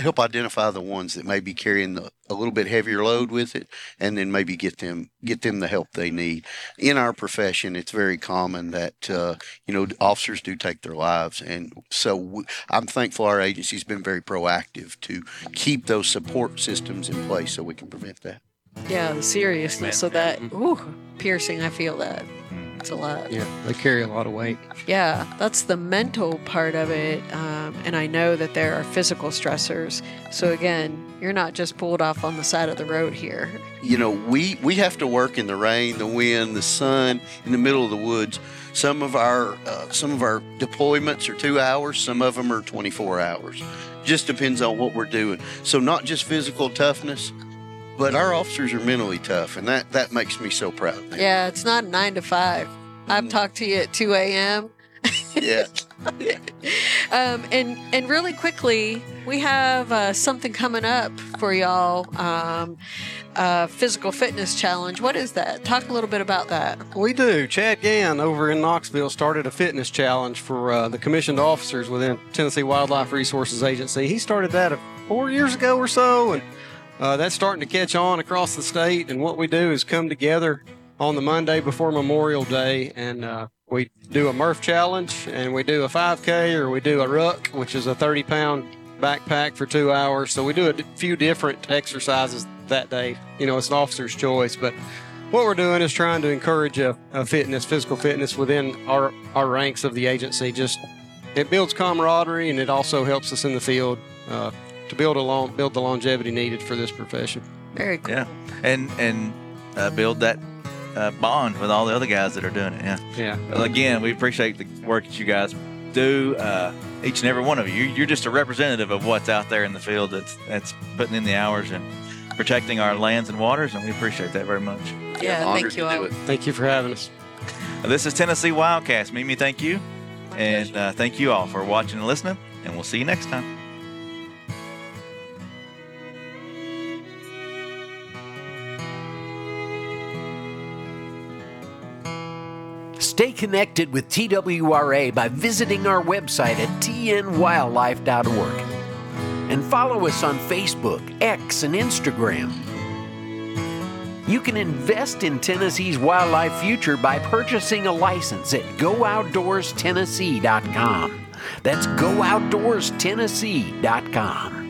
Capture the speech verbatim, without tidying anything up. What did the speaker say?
help identify the ones that may be carrying the, a little bit heavier load with it, and then maybe get them get them the help they need. In our profession, it's very common that uh, you know officers do take their lives, and so we, I'm thankful our agency's been very proactive to keep those support systems in place so we can prevent that. Yeah, the seriousness of that. Ooh, piercing. I feel that. It's a lot. Yeah, they carry a lot of weight. Yeah, that's the mental part of it. Um, and I know that there are physical stressors. So again, you're not just pulled off on the side of the road here. You know, we, we have to work in the rain, the wind, the sun, in the middle of the woods. Some of our uh, some of our deployments are two hours. Some of them are twenty-four hours. Just depends on what we're doing. So not just physical toughness, but our officers are mentally tough, and that, that makes me so proud of them. Yeah, it's not nine to five. I've talked to you at two a.m. Yeah. um, and and really quickly, we have uh, something coming up for y'all. Um, uh, physical fitness challenge. What is that? Talk a little bit about that. We do. Chad Gann over in Knoxville started a fitness challenge for uh, the commissioned officers within Tennessee Wildlife Resources Agency. He started that four years ago or so, and uh, that's starting to catch on across the state. And what we do is come together on the Monday before Memorial Day, and uh, we do a Murph challenge, and we do a five K, or we do a ruck, which is a thirty pound backpack for two hours. So we do a few different exercises that day. You know, it's an officer's choice, but what we're doing is trying to encourage a, a fitness, physical fitness within our, our ranks of the agency. Just it builds camaraderie, and it also helps us in the field uh, to build a long, build the longevity needed for this profession. Very cool. Yeah, and and uh, build that uh, bond with all the other guys that are doing it. Yeah. Yeah. Well, again, we appreciate the work that you guys do. Uh, each and every one of you. You're just a representative of what's out there in the field. That's that's putting in the hours and protecting our lands and waters, and we appreciate that very much. Yeah, Honored thank you to do all. it. Thank you for having us. This is Tennessee Wildcast. Mimi, thank you. And uh, thank you all for watching and listening, and we'll see you next time. Stay connected with T W R A by visiting our website at T N wildlife dot org. And follow us on Facebook, X, and Instagram. You can invest in Tennessee's wildlife future by purchasing a license at go outdoors tennessee dot com. That's go outdoors tennessee dot com.